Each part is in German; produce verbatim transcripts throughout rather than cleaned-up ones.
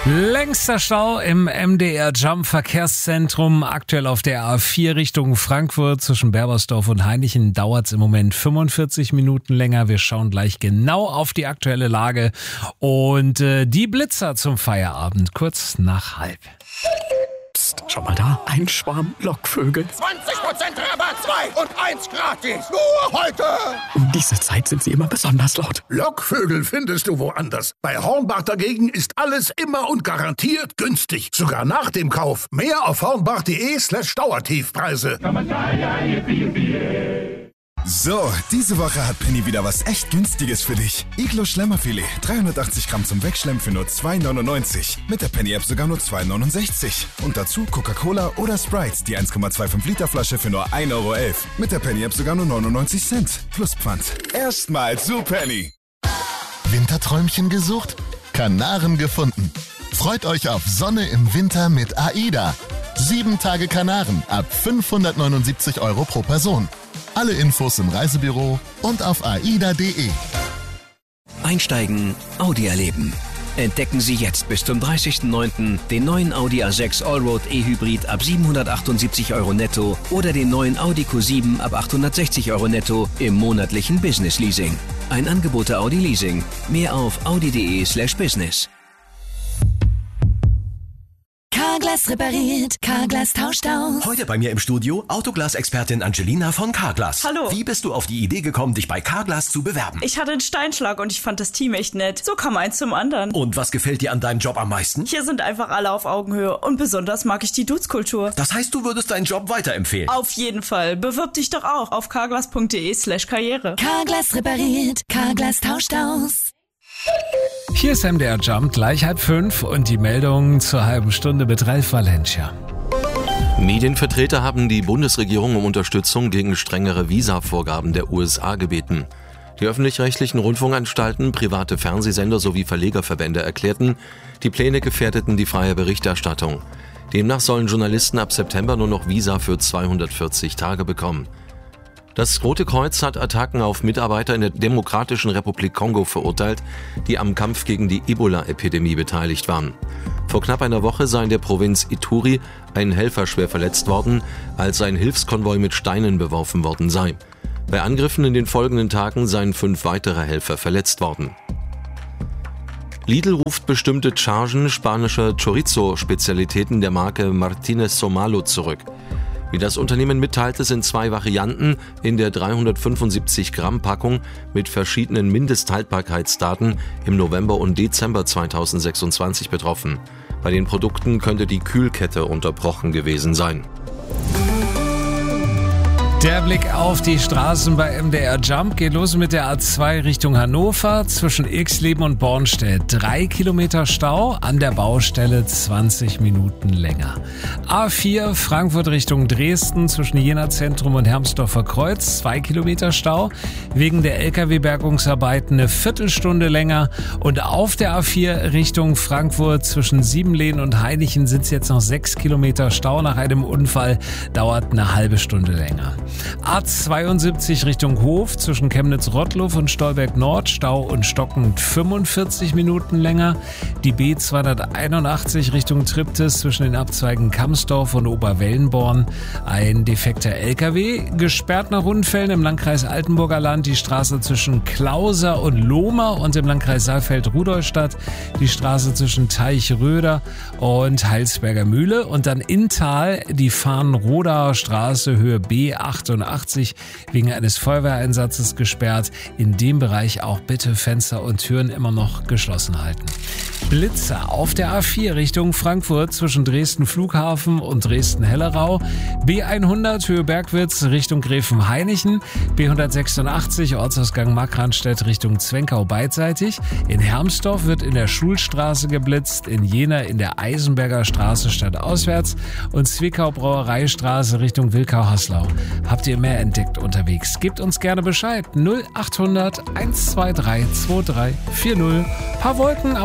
Längster Stau im M D R Jump Verkehrszentrum. Aktuell auf der A vier Richtung Frankfurt zwischen Berbersdorf und Hainichen dauert es im Moment fünfundvierzig Minuten länger. Wir schauen gleich genau auf die aktuelle Lage und äh, die Blitzer zum Feierabend kurz nach halb. Psst, schau mal da, ein Schwarm Lockvögel. zwanzig Prozent Rabatt, zwei und eins gratis. Nur heute. Um diese Zeit sind sie immer besonders laut. Lockvögel findest du woanders. Bei Hornbach dagegen ist alles immer und garantiert günstig. Sogar nach dem Kauf. Mehr auf hornbach.de slash Dauertiefpreise. So, diese Woche hat Penny wieder was echt Günstiges für dich. Iglo Schlemmerfilet, dreihundertachtzig Gramm zum Wegschlemmen für nur zwei neunundneunzig. Mit der Penny-App sogar nur zwei neunundsechzig. Und dazu Coca-Cola oder Sprite, die eins Komma fünfundzwanzig Liter Flasche für nur ein Euro elf. Mit der Penny-App sogar nur neunundneunzig Cent. Plus Pfand. Erstmal zu Penny. Winterträumchen gesucht? Kanaren gefunden. Freut euch auf Sonne im Winter mit AIDA. Sieben Tage Kanaren ab fünfhundertneunundsiebzig Euro pro Person. Alle Infos im Reisebüro und auf aida punkt de. Einsteigen, Audi erleben. Entdecken Sie jetzt bis zum dreißigsten neunten den neuen Audi A sechs Allroad E-Hybrid ab siebenhundertachtundsiebzig Euro netto oder den neuen Audi Q sieben ab achthundertsechzig Euro netto im monatlichen Business Leasing. Ein Angebot der Audi Leasing. Mehr auf audi.de slash business. Carglass repariert, Carglass tauscht aus. Heute bei mir im Studio Autoglas-Expertin Angelina von Carglass. Hallo. Wie bist du auf die Idee gekommen, dich bei Carglass zu bewerben? Ich hatte einen Steinschlag und ich fand das Team echt nett. So kam eins zum anderen. Und was gefällt dir an deinem Job am meisten? Hier sind einfach alle auf Augenhöhe und besonders mag ich die Dudes-Kultur. Das heißt, du würdest deinen Job weiterempfehlen? Auf jeden Fall. Bewirb dich doch auch auf carglass.de slash karriere. Carglass repariert, Carglass tauscht aus. Hier ist M D R Jump, gleich halb fünf und die Meldung zur halben Stunde mit Ralf Valencia. Medienvertreter haben die Bundesregierung um Unterstützung gegen strengere Visavorgaben der U S A gebeten. Die öffentlich-rechtlichen Rundfunkanstalten, private Fernsehsender sowie Verlegerverbände erklärten, die Pläne gefährdeten die freie Berichterstattung. Demnach sollen Journalisten ab September nur noch Visa für zweihundertvierzig Tage bekommen. Das Rote Kreuz hat Attacken auf Mitarbeiter in der Demokratischen Republik Kongo verurteilt, die am Kampf gegen die Ebola-Epidemie beteiligt waren. Vor knapp einer Woche sei in der Provinz Ituri ein Helfer schwer verletzt worden, als ein Hilfskonvoi mit Steinen beworfen worden sei. Bei Angriffen in den folgenden Tagen seien fünf weitere Helfer verletzt worden. Lidl ruft bestimmte Chargen spanischer Chorizo-Spezialitäten der Marke Martínez Somalo zurück. Wie das Unternehmen mitteilte, sind zwei Varianten in der dreihundertfünfundsiebzig Gramm Packung mit verschiedenen Mindesthaltbarkeitsdaten im November und Dezember zweitausendsechsundzwanzig betroffen. Bei den Produkten könnte die Kühlkette unterbrochen gewesen sein. Der Blick auf die Straßen bei M D R Jump geht los mit der A zwei Richtung Hannover zwischen Irxleben und Bornstedt. Drei Kilometer Stau, an der Baustelle zwanzig Minuten länger. A vier Frankfurt Richtung Dresden zwischen Jena Zentrum und Hermsdorfer Kreuz. Zwei Kilometer Stau, wegen der L K W-Bergungsarbeiten eine Viertelstunde länger. Und auf der A vier Richtung Frankfurt zwischen Siebenlehn und Hainichen sind es jetzt noch sechs Kilometer Stau. Nach einem Unfall dauert eine halbe Stunde länger. A zweiundsiebzig Richtung Hof zwischen Chemnitz-Rottluff und Stolberg-Nord, Stau und stockend fünfundvierzig Minuten länger. Die B zweihunderteinundachtzig Richtung Triptis zwischen den Abzweigen Kamsdorf und Oberwellenborn. Ein defekter L K W, gesperrt nach Rundfällen im Landkreis Altenburger Land, die Straße zwischen Klauser und Lohmer und im Landkreis Saalfeld-Rudolstadt, die Straße zwischen Teichröder und Heilsberger Mühle und dann in Tal die Farnrodaer Straße Höhe B achtundachtzig wegen eines Feuerwehreinsatzes gesperrt. In dem Bereich auch bitte Fenster und Türen immer noch geschlossen halten. Blitzer auf der A vier Richtung Frankfurt zwischen Dresden Flughafen und Dresden-Hellerau. B hundert Höhe Bergwitz Richtung Gräfenhainichen. B hundertsechsundachtzig Ortsausgang Markranstädt Richtung Zwenkau beidseitig. In Hermsdorf wird in der Schulstraße geblitzt. In Jena in der Eisenberger Straße stadtauswärts. Und Zwickau Brauereistraße Richtung Wilkau-Haslau. Habt ihr mehr entdeckt unterwegs? Gebt uns gerne Bescheid. null achthundert eins zwei drei zwei drei vier null. Paar Wolken, aber durchaus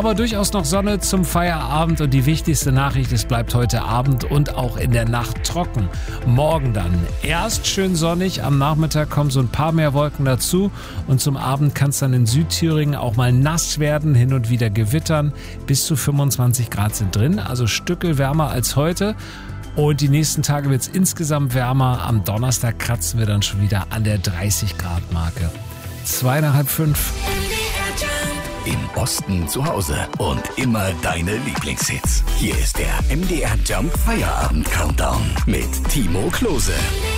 Durchaus noch Sonne zum Feierabend und die wichtigste Nachricht, es bleibt heute Abend und auch in der Nacht trocken. Morgen dann erst schön sonnig, am Nachmittag kommen so ein paar mehr Wolken dazu und zum Abend kann es dann in Südthüringen auch mal nass werden, hin und wieder gewittern. Bis zu fünfundzwanzig Grad sind drin, also Stückel wärmer als heute. Und die nächsten Tage wird es insgesamt wärmer. Am Donnerstag kratzen wir dann schon wieder an der dreißig Grad Marke. Zweieinhalb, fünf. Im Osten zu Hause und immer deine Lieblingshits. Hier ist der M D R Jump Feierabend Countdown mit Timo Klose.